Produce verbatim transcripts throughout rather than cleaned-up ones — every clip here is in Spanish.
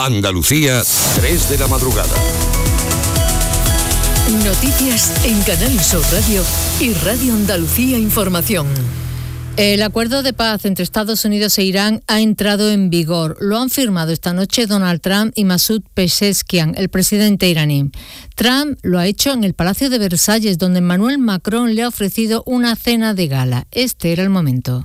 Andalucía, tres de la madrugada. Noticias en Canal Sur Radio y Radio Andalucía Información. El acuerdo de paz entre Estados Unidos e Irán ha entrado en vigor. Lo han firmado esta noche Donald Trump y Masoud Pezeshkian, el presidente iraní. Trump lo ha hecho en el Palacio de Versalles, donde Emmanuel Macron le ha ofrecido una cena de gala. Este era el momento.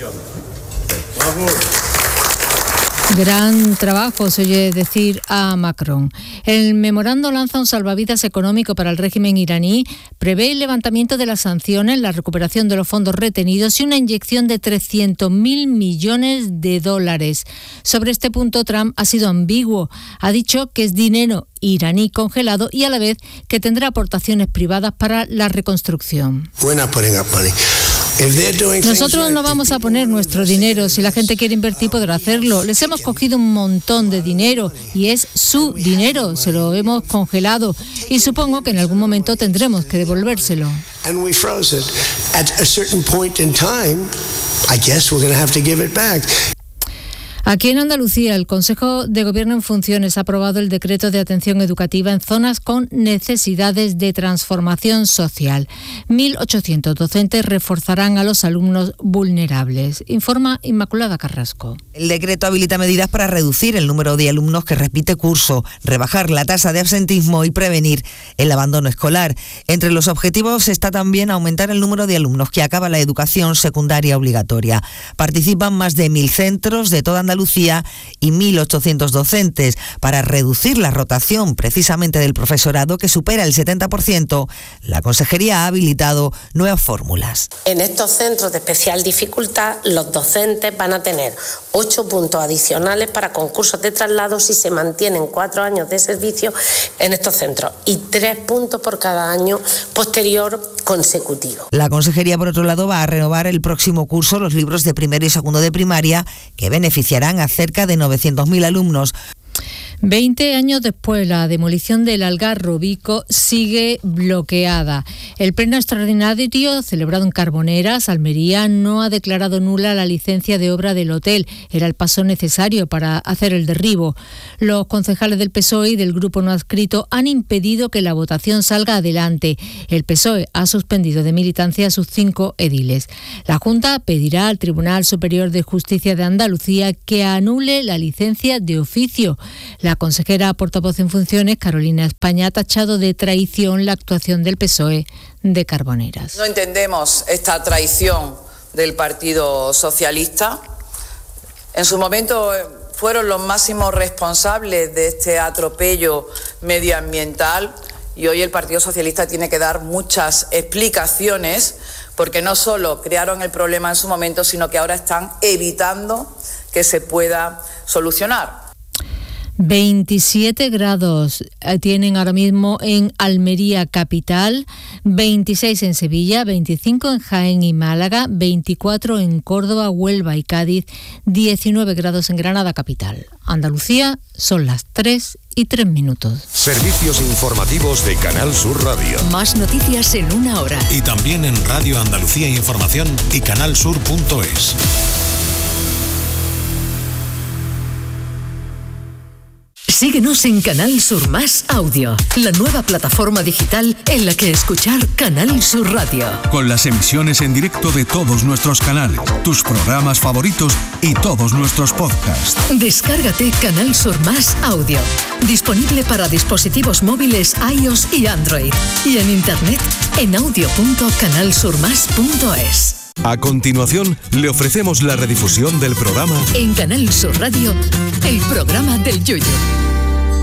Gran trabajo, se oye decir a Macron. El memorando lanza un salvavidas económico para el régimen iraní, prevé el levantamiento de las sanciones, la recuperación de los fondos retenidos y una inyección de trescientos mil millones de dólares. Sobre este punto, Trump ha sido ambiguo. Ha dicho que es dinero iraní congelado y a la vez que tendrá aportaciones privadas para la reconstrucción. Nosotros no vamos a poner nuestro dinero. Si la gente quiere invertir, podrá hacerlo. Les hemos cogido un montón de dinero y es su dinero. Se lo hemos congelado y supongo que en algún momento tendremos que devolvérselo. Aquí en Andalucía, el Consejo de Gobierno en funciones ha aprobado el decreto de atención educativa en zonas con necesidades de transformación social. mil ochocientos docentes reforzarán a los alumnos vulnerables. Informa Inmaculada Carrasco. El decreto habilita medidas para reducir el número de alumnos que repite curso, rebajar la tasa de absentismo y prevenir el abandono escolar. Entre los objetivos está también aumentar el número de alumnos que acaban la educación secundaria obligatoria. Participan más de mil centros de toda Andalucía Andalucía y mil ochocientos docentes para reducir la rotación precisamente del profesorado que supera el setenta por ciento. La Consejería ha habilitado nuevas fórmulas. En estos centros de especial dificultad, los docentes van a tener ocho puntos adicionales para concursos de traslado si se mantienen cuatro años de servicio en estos centros y tres puntos por cada año posterior consecutivo. La Consejería, por otro lado, va a renovar el próximo curso los libros de primero y segundo de primaria, que beneficiarán a cerca de novecientos mil alumnos. Veinte años después, la demolición del Algarrobico sigue bloqueada. El pleno extraordinario, celebrado en Carboneras, Almería, no ha declarado nula la licencia de obra del hotel. Era el paso necesario para hacer el derribo. Los concejales del P S O E y del grupo no adscrito han impedido que la votación salga adelante. El P S O E ha suspendido de militancia a sus cinco ediles. La Junta pedirá al Tribunal Superior de Justicia de Andalucía que anule la licencia de oficio. La consejera portavoz en funciones, Carolina España, ha tachado de traición la actuación del P S O E de Carboneras. No entendemos esta traición del Partido Socialista. En su momento fueron los máximos responsables de este atropello medioambiental y hoy el Partido Socialista tiene que dar muchas explicaciones porque no solo crearon el problema en su momento, sino que ahora están evitando que se pueda solucionar. veintisiete grados tienen ahora mismo en Almería capital, veintiséis en Sevilla, veinticinco en Jaén y Málaga, veinticuatro en Córdoba, Huelva y Cádiz, diecinueve grados en Granada capital. Andalucía, son las tres y tres minutos. Servicios informativos de Canal Sur Radio. Más noticias en una hora. Y también en Radio Andalucía Información y canalsur punto es. Síguenos en Canal Sur Más Audio, la nueva plataforma digital en la que escuchar Canal Sur Radio. Con las emisiones en directo de todos nuestros canales, tus programas favoritos y todos nuestros podcasts. Descárgate Canal Sur Más Audio, disponible para dispositivos móviles iOS y Android. Y en internet en audio punto canal sur más punto es. A continuación, le ofrecemos la redifusión del programa En Canal Sur Radio, el programa del Yoyo.